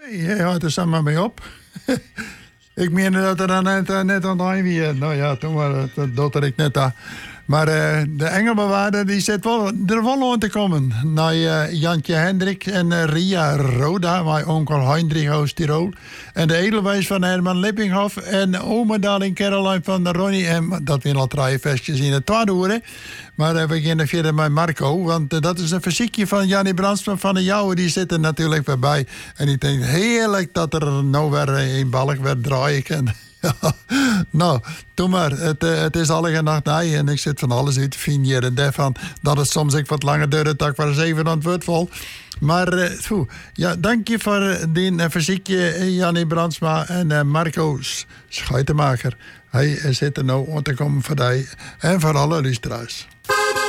Je houdt er samen mee op. Ik meen dat er dan net aan het eind weer. Nou ja, toen maar, dat ik net daar. Maar de engelbewaarder die zit er wel aan te komen. Naar Jantje Hendrik en Ria Roda, mijn onkel Heinrich uit Tirol. En de edelwijs van Herman Lippinghoff. En oma Darling Caroline van der Ronnie. En dat weer al 3 vestjes in het Twaardoeren. Maar we beginnen verder met Marco. Want dat is een fysiekje van Jannie Brandsma van de Jouwe. Die zit er natuurlijk weer bij. En ik denk heerlijk dat er nou weer een balk weer draaien kan. Nou, doe maar. Het is alle nacht na en ik zit van alles uit te vinden. Daarvan dat het soms ik wat langer duurt, dat ik maar 7 aan het woord vol. Maar ja, dank je voor die fysiekje, Jannie Brandsma en Marco Schuitenmaker. Hij zit er nou om te komen voor jou en voor alle luisteraars.